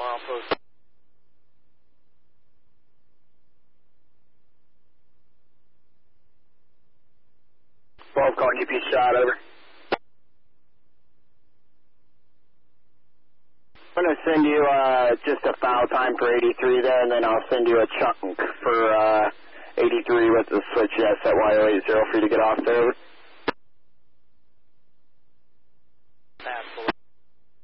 mile post. 12 calling UP shot, over. I'm going to send you just a foul time for 83 there, and then I'll send you a chunk for 83 with the switch SYO80 for you to get off there.